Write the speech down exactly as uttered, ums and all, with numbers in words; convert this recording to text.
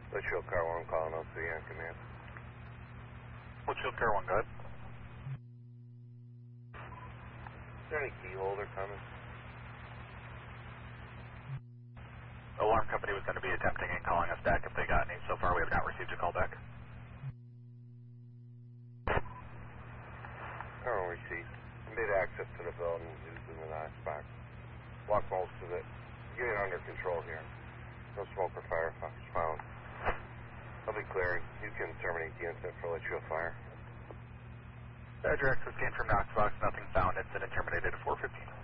Litchfield Car one calling out three on command. Litchfield Car one, go ahead. Is there any key holder coming? Alarm company was going to be attempting and calling us back if they got any. So far we have not received a call back. Current receipt. Made access to the building using the last box. Block most of it. Get it under control here. No smoke or fire found. I'll be clearing. You can terminate the incident for Litchfield Fire. Badger access gained from Knoxbox. Nothing found. Incident terminated at four fifteen.